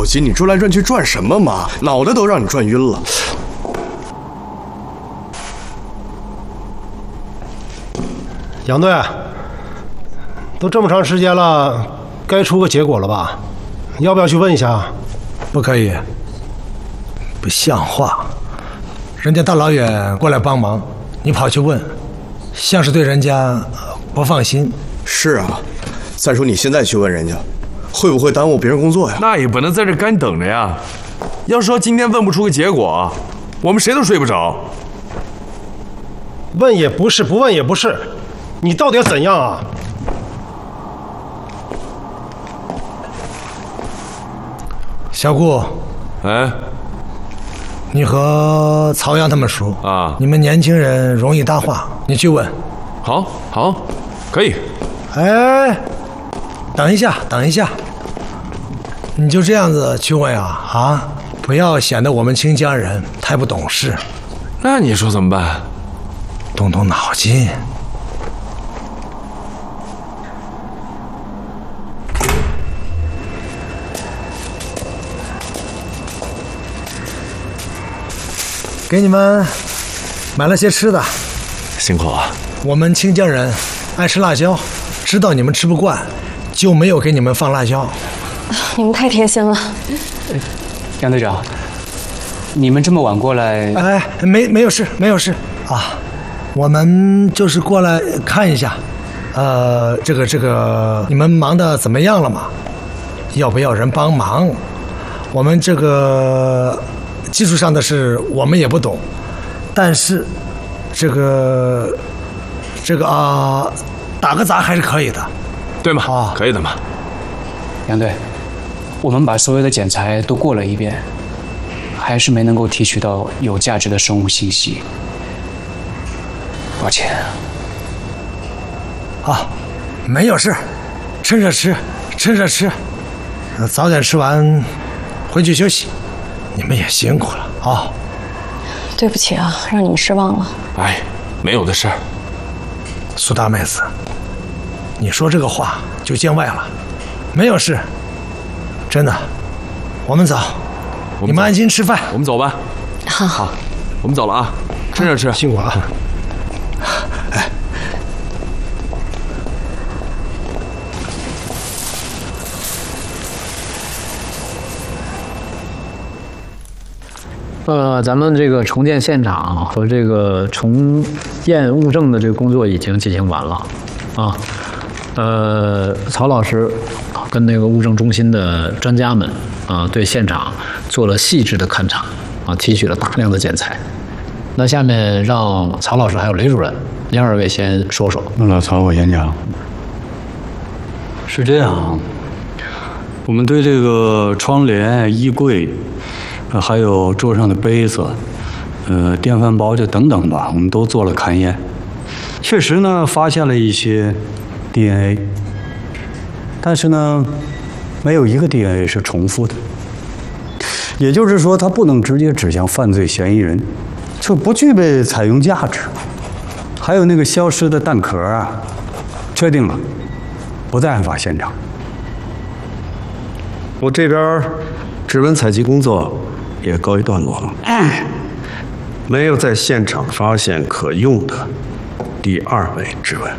手机，你转来转去转什么嘛？脑袋都让你转晕了。 杨队，都这么长时间了，该出个结果了吧？要不要去问一下？ 不可以，不像话！人家大老远过来帮忙，你跑去问，像是对人家不放心。 是啊，再说你现在去问人家，会不会耽误别人工作呀？ 那也不能在这干等着呀。要说今天问不出个结果，我们谁都睡不着。 问也不是，不问也不是，你到底要怎样啊？ 小顾， 哎， 你和曹阳他们熟啊？ 你们年轻人容易搭话，你去问。 好，可以。 哎，等一下，你就这样子去问啊？不要显得我们清江人太不懂事。 那你说怎么办？ 动动脑筋。给你们买了些吃的， 辛苦了。 我们清江人爱吃辣椒，知道你们吃不惯，就没有给你们放辣椒。 你们太贴心了。 杨队长，你们这么晚过来， 哎，没有事啊，我们就是过来看一下，这个，你们忙的怎么样了嘛？要不要人帮忙？我们这个技术上的事我们也不懂，但是这个打个杂还是可以的， 对吗？可以的嘛。 杨队，我们把所有的检材都过了一遍，还是没能够提取到有价值的生物信息，抱歉。 没有事，趁热吃，早点吃完回去休息。你们也辛苦了啊！ 对不起啊，让你们失望了。 哎，没有的事儿。 苏大妹子，你说这个话就见外了。没有事，真的。我们走，你们安心吃饭。 我们走吧。好，我们走了啊，趁热吃， 辛苦了啊。 咱们这个重建现场和这个重验物证的这个工作已经进行完了，啊，曹老师跟那个物证中心的专家们啊，对现场做了细致的勘察，啊，提取了大量的检材。那下面让曹老师还有雷主任，您二位先说说。 那老曹，我演讲。是这样，我们对这个窗帘、衣柜。还有桌上的杯子，电饭煲这等等吧，我们都做了勘验，确实呢发现了一些 DNA， 但是呢，没有一个 DNA 是重复的，也就是说，它不能直接指向犯罪嫌疑人，就不具备采用价值。还有那个消失的弹壳啊，确定了，不在案发现场。 我这边指纹采集工作也告一段落了，没有在现场发现可用的第二枚指纹。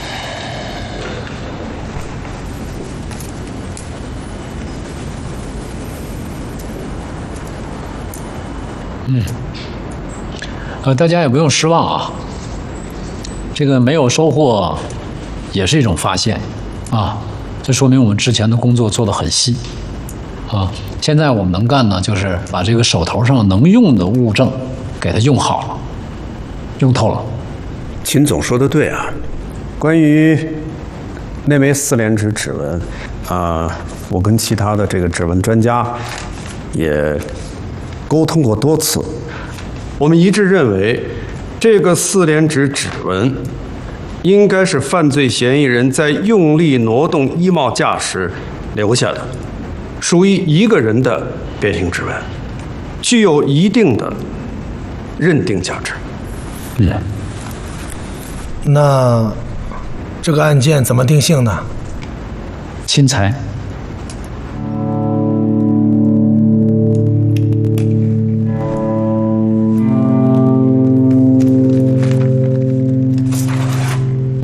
大家也不用失望啊，这个没有收获也是一种发现啊，这说明我们之前的工作做得很细啊。现在我们能干呢，就是把这个手头上能用的物证给它用好了，用透了。 秦总说的对啊，关于那枚4连指指纹，我跟其他的这个指纹专家也沟通过多次，我们一致认为，这个4连指指纹应该是犯罪嫌疑人在用力挪动衣帽架时留下的。属于一个人的变形指纹，具有一定的认定价值。 那这个案件怎么定性呢？ 钦裁。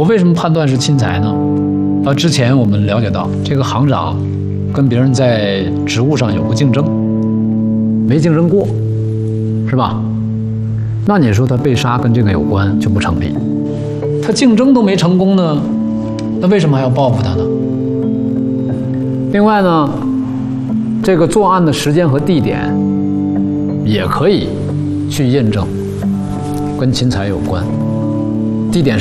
我为什么判断是钦才呢？之前我们了解到，这个行长跟别人在职务上有过竞争，没竞争过，是吧？那你说他被杀跟这个有关就不成立。他竞争都没成功呢，那为什么还要报复他呢？另外呢，这个作案的时间和地点也可以去验证，跟钦才有关。地点是